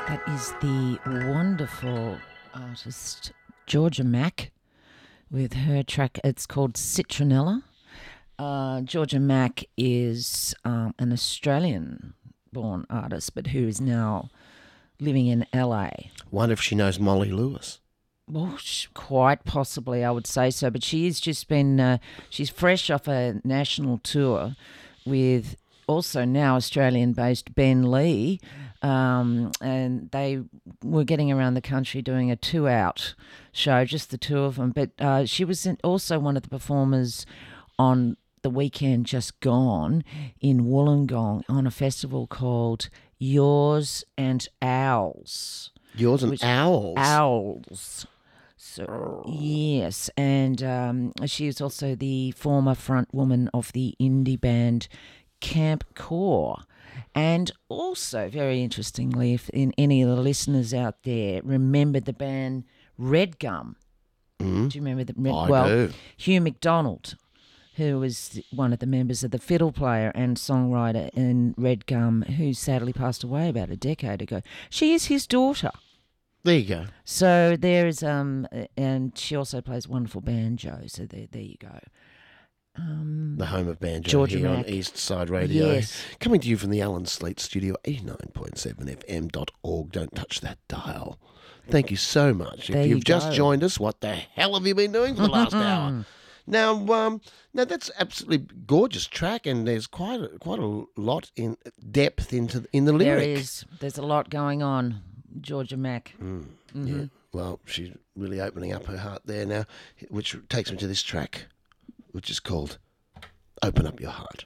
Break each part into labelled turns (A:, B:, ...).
A: That is the wonderful artist Georgia Mack with her track. It's called Citronella. Georgia Mack is an Australian-born artist, but who is now living in LA.
B: Wonder if she knows Molly Lewis.
A: Well, quite possibly, I would say so. But she's just been, she's fresh off a national tour with also now Australian-based Ben Lee, and they were getting around the country doing a two-out show, just the two of them. But she was also one of the performers on the weekend just gone in Wollongong on a festival called Yours and Owls.
B: Yours and Owls?
A: Owls. So, yes, and she is also the former front woman of the indie band Camp Core. And also, very interestingly, if in any of the listeners out there remember the band Red Gum.
B: Mm.
A: Do you remember the
B: I do.
A: Hugh McDonald, who was one of the members of the fiddle player and songwriter in Red Gum, who sadly passed away about a decade ago. She is his daughter.
B: There you go.
A: So there's and she also plays wonderful banjo. So there you go.
B: The home of banjo
A: Georgia
B: here
A: Mack.
B: on East Side Radio.
A: Yes.
B: Coming to you from the Alan Sleet Studio, 89.7fm.org. Don't touch that dial. Thank you so much.
A: There
B: If
A: you
B: you've just
A: go.
B: joined us, what the hell have you been doing for the last hour? Now that's absolutely gorgeous track, and there's quite a lot in depth in the lyric.
A: There is. There's a lot going on. Georgia Mack.
B: Yeah. Well, she's really opening up her heart there now, which takes me to this track, which is called "Open Up Your Heart."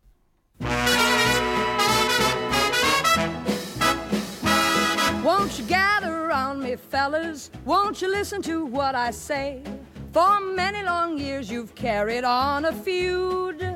C: Won't you gather around me, fellas? Won't you listen to what I say? For many long years you've carried on a feud.